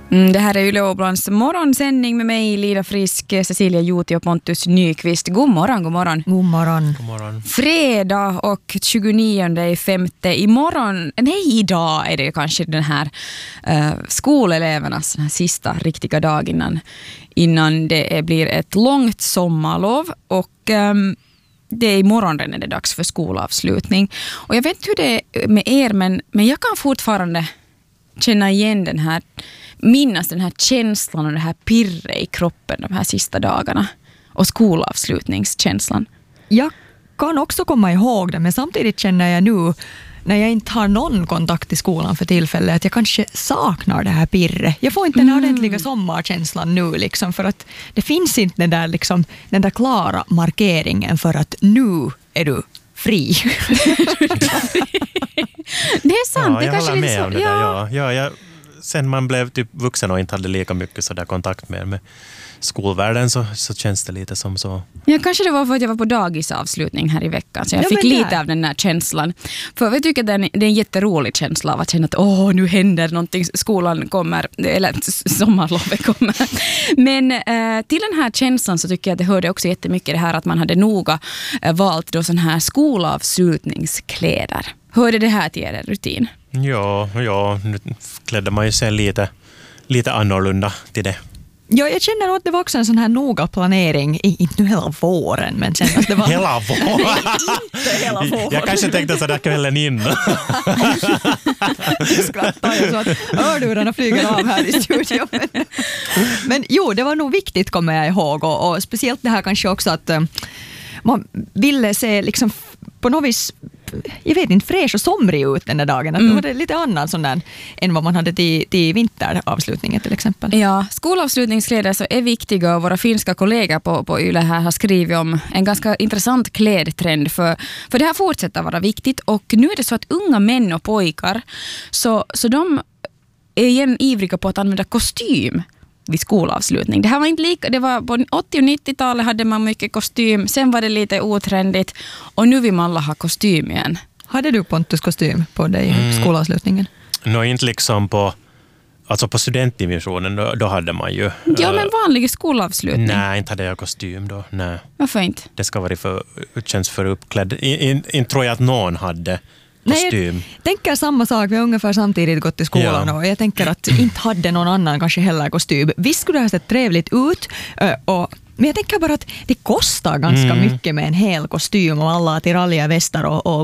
Det här är Yle Åblands morgonsändning med mig, Lida Frisk, Cecilia Juti och Pontus Nyqvist. God morgon, god morgon. God morgon. God morgon. Fredag och 29/5. Idag är det kanske den här skolelevernas den här sista riktiga dag innan det blir ett långt sommarlov. Och det är imorgon när det är dags för skolavslutning. Och jag vet inte hur det är med er, men jag kan fortfarande känna igen minnas den här känslan och det här pirret i kroppen de här sista dagarna. Och skolavslutningskänslan. Jag kan också komma ihåg det, men samtidigt känner jag nu när jag inte har någon kontakt i skolan för tillfället att jag kanske saknar det här pirret. Jag får inte den ordentliga sommarkänslan nu liksom, för att det finns inte den där klara markeringen för att nu är du fri. Det är sant. Ja, jag håller med om det där. Sen man blev typ vuxen och inte hade lika mycket så där kontakt med skolvärlden så känns det lite som så. Ja, kanske det var för att jag var på dagisavslutning här i veckan så jag fick lite av den här känslan. För jag tycker det är en jätterolig känsla av att känna att nu händer någonting, skolan kommer, eller sommarlovet kommer. Men till den här känslan så tycker jag att det hörde också jättemycket det här att man hade noga valt då sån här skolavslutningskläder. Hörde det här till er rutin? Ja, nu klädde man ju sig lite annorlunda till det. Ja, jag känner att det var också en sån här noga planering, inte nu hela våren, men sen att det var... Hela våren? Nej, inte hela våren. Jag kanske tänkte sådär kvällen innan. Skrattar jag så att ördurarna flyger av här i studion. Men jo, det var nog viktigt kommer jag ihåg och speciellt det här kanske också att man ville se liksom på något vis, jag vet inte, fräsch och somrig ut den där dagen. Att det var lite annan sån där än vad man hade till vinteravslutningen till exempel. Ja, skolavslutningskläder så är viktiga och våra finska kollegor på Yle här har skrivit om en ganska intressant klädtrend för det här fortsätter vara viktigt och nu är det så att unga män och pojkar så de är igen ivriga på att använda kostym vid skolavslutning. Det här var inte lika, det var på 80- och 90-talet hade man mycket kostym, sen var det lite otrendigt och nu vill man alla ha kostym igen. Hade du Pontus kostym på dig i skolavslutningen? Inte liksom på studentdivisionen, då hade man ju... Ja, men vanlig skolavslutning. Nej, inte hade jag kostym då. Nej. Varför inte? Det ska vara känns för uppklädd. Inte tror jag att någon hade kostym. Nej, jag tänker samma sak. Vi har ungefär samtidigt gått till skolan och jag tänker att inte hade någon annan kanske heller kostym. Visst skulle det ha sett trevligt ut men jag tänker bara att det kostar ganska mycket med en hel kostym och alla attiraljer, västar och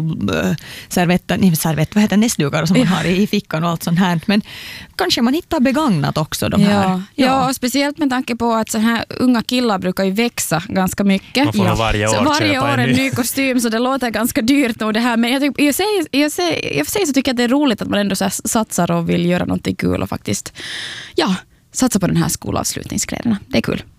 näsdukar som man har i fickan och allt sånt här. Men kanske man hittar begagnat också de här. Ja, och speciellt med tanke på att så här unga killar brukar ju växa ganska mycket. Man får varje år en ny kostym så det låter ganska dyrt och det här. Men jag säger så tycker jag att det är roligt att man ändå så här satsar och vill göra någonting kul och faktiskt satsa på den här skolavslutningskläderna. Det är kul.